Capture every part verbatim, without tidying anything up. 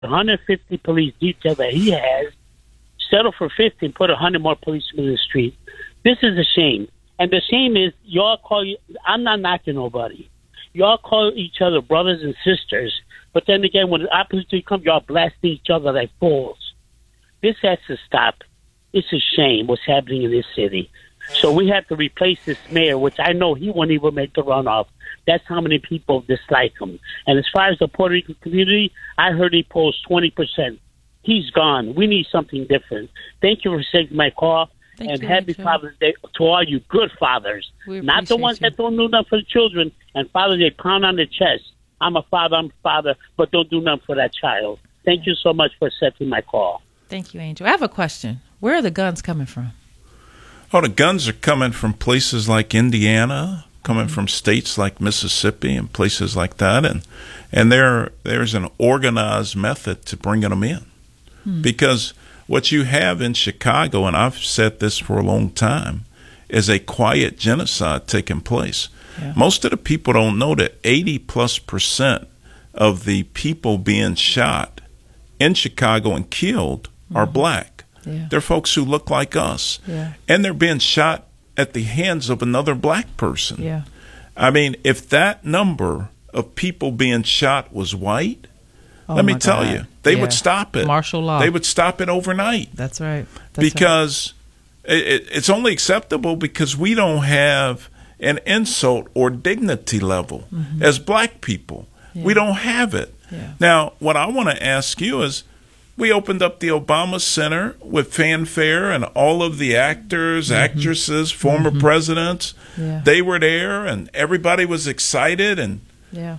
one hundred fifty police detail that he has, settle for fifty and put one hundred more policemen in the street. This is a shame. And the shame is, y'all call you, I'm not knocking nobody. Y'all call each other brothers and sisters, but then again, when the opportunity comes, y'all blasting each other like fools. This has to stop. It's a shame what's happening in this city. So we have to replace this mayor, which I know he won't even make the runoff. That's how many people dislike him. And as far as the Puerto Rican community, I heard he polls twenty percent. He's gone. We need something different. Thank you for taking my call. Thank and you, happy Rachel. Father's Day to all you good fathers. Not the ones you. that don't do nothing for the children. And Father's Day, pound on the chest. I'm a father, I'm a father, but don't do nothing for that child. Thank you so much for accepting my call. Thank you, Angel. I have a question. Where are the guns coming from? Oh, the guns are coming from places like Indiana, coming from states like Mississippi and places like that. And and there there's an organized method to bringing them in. Hmm. Because what you have in Chicago, and I've said this for a long time, is a quiet genocide taking place. Yeah. Most of the people don't know that eighty plus percent of the people being shot in Chicago and killed mm-hmm. are black. Yeah. They're folks who look like us. Yeah. And they're being shot at the hands of another black person. Yeah. I mean, if that number of people being shot was white, oh let me tell God. you, they yeah. would stop it. Martial law. They would stop it overnight. That's right. That's because right. It, it's only acceptable because we don't have an insult or dignity level mm-hmm. as black people. Yeah. We don't have it. Yeah. Now, what I want to ask you is, we opened up the Obama Center with fanfare and all of the actors, mm-hmm. actresses, former mm-hmm. presidents. Yeah. They were there and everybody was excited. And yeah.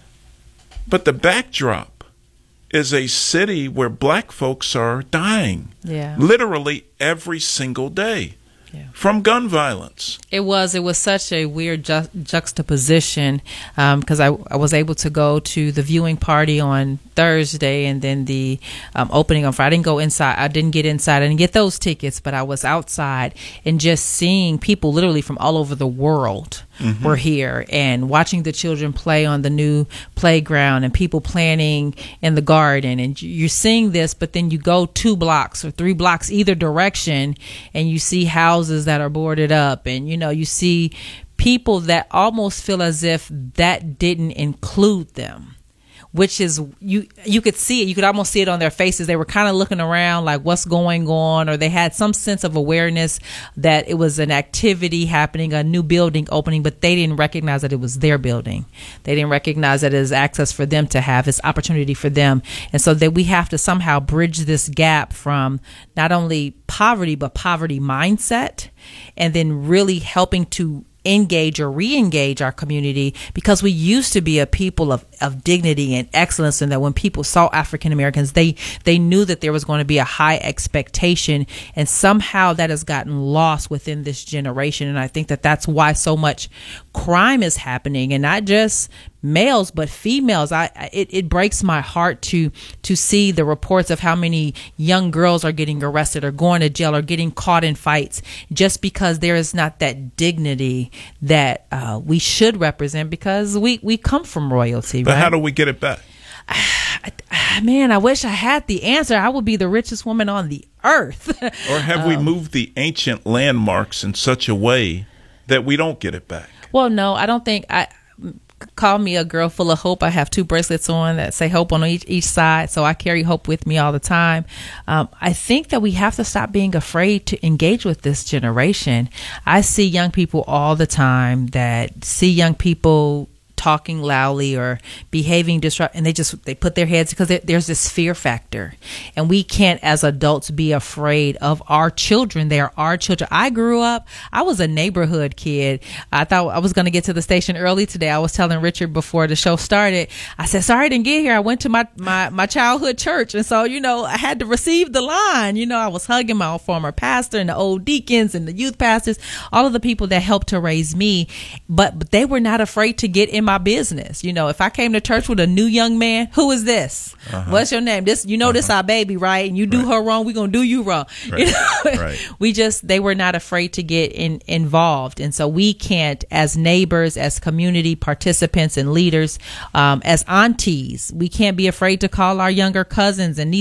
But the backdrop is a city where black folks are dying yeah. literally every single day. Yeah. From gun violence. It was. It was such a weird ju- juxtaposition because um, I, I was able to go to the viewing party on Thursday and then the um, opening on Friday. I didn't go inside. I didn't get inside. I didn't get those tickets, but I was outside and just seeing people literally from all over the world mm-hmm. were here and watching the children play on the new playground and people planting in the garden. And you're seeing this, but then you go two blocks or three blocks either direction and you see houses that are boarded up, and you know you see people that almost feel as if that didn't include them, which is you you could see it, you could almost see it on their faces. They were kind of looking around like what's going on, or they had some sense of awareness that it was an activity happening, a new building opening, but they didn't recognize that it was their building. They didn't recognize that it is access for them to have, it's opportunity for them. And so that we have to somehow bridge this gap from not only poverty but poverty mindset, and then really helping to engage or re-engage our community, because we used to be a people of, of dignity and excellence, and that when people saw African Americans, they they knew that there was going to be a high expectation, and somehow that has gotten lost within this generation. And I think that that's why so much crime is happening, and not just males but females. I it, it breaks my heart to to see the reports of how many young girls are getting arrested or going to jail or getting caught in fights just because there is not that dignity that uh, we should represent, because we we come from royalty. But right? How do we get it back? Man, I wish I had the answer. I would be the richest woman on the earth. Or have um, we moved the ancient landmarks in such a way that we don't get it back? Well, no, I don't think I. Call me a girl full of hope. I have two bracelets on that say hope on each, each side, so I carry hope with me all the time. Um, I think that we have to stop being afraid to engage with this generation. I see young people all the time that see young people talking loudly or behaving disrupt, and they just they put their heads, because there's this fear factor, and we can't as adults be afraid of our children. They are our children. I grew up, I was a neighborhood kid. I thought I was going to get to the station early today. I was telling Richard before the show started, I said, sorry I didn't get here. I went to my my my childhood church, and so you know I had to receive the line. You know, I was hugging my former pastor and the old deacons and the youth pastors, all of the people that helped to raise me, but, but they were not afraid to get in my my business. You know, if I came to church with a new young man, who is this? Uh-huh. What's your name? This, you know, uh-huh. this our baby, right? And you do right. her wrong, we gonna do you wrong. Right. You know? Right. We just, they were not afraid to get in, involved. And so we can't, as neighbors, as community participants and leaders, um, as aunties, we can't be afraid to call our younger cousins and nieces